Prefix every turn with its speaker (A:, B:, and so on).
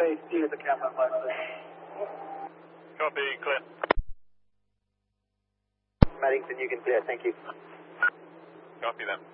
A: Phase T at the camera box.
B: Copy, clear.
C: Maddington, you can clear, thank you.
B: Copy that.